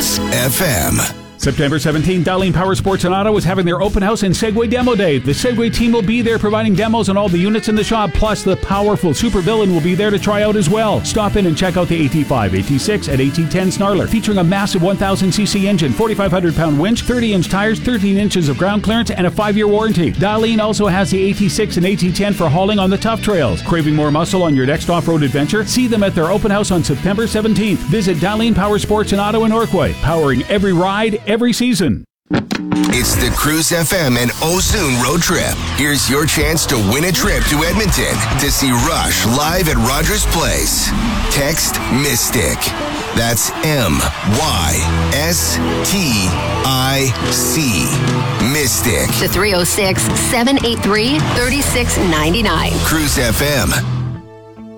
Cruise FM. September 17th, Darlene Power Sports in Ottawa is having their open house and Segway Demo Day. The Segway team will be there providing demos on all the units in the shop, plus the powerful Super Villain will be there to try out as well. Stop in and check out the AT5, AT6, and AT10 Snarler, featuring a massive 1,000cc engine, 4,500-pound winch, 30-inch tires, 13 inches of ground clearance, and a 5-year warranty. Darlene also has the AT6 and AT10 for hauling on the tough trails. Craving more muscle on your next off-road adventure? See them at their open house on September 17th. Visit Darlene Power Sports in Ottawa and Norquay, powering every ride, every season. It's the Cruise FM and Ozoon road trip. Here's your chance to win a trip to Edmonton to see Rush live at Rogers Place. Text MYSTIC. That's MYSTIC. Mystic. To 306-783-3699. Cruise FM.